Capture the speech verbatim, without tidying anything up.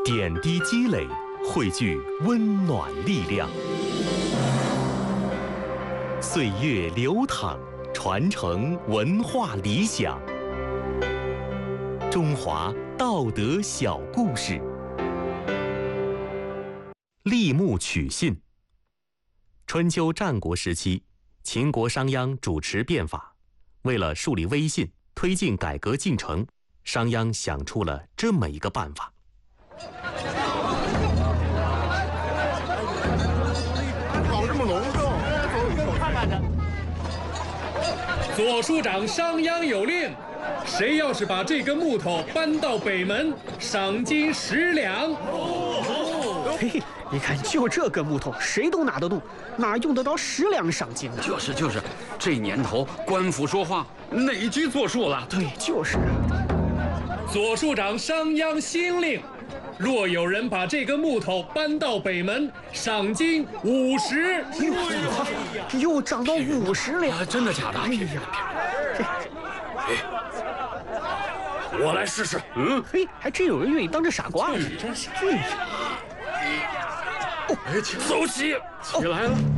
点滴积累，汇聚温暖力量。岁月流淌，传承文化理想。中华道德小故事。立木取信。春秋战国时期，秦国商鞅主持变法，为了树立威信，推进改革进程，商鞅想出了这么一个办法。 搞这么隆重，我看看去。左庶长商鞅有令，谁要是把这根木头搬到北门，赏金十两。 嘿嘿，你看，就这根木头，谁都拿得动，哪用得着十两赏金呢？ 就是就是，这年头官府说话，哪句作数了？ 对，就是。 左庶长商鞅新令，若有人把这根木头搬到北门，赏金五十。 又涨到五十两、 啊！真的假的？ 哎呀， 我来试试。 嗯，嘿，还真有人愿意当这傻瓜。 真是。哎，走起，起来了。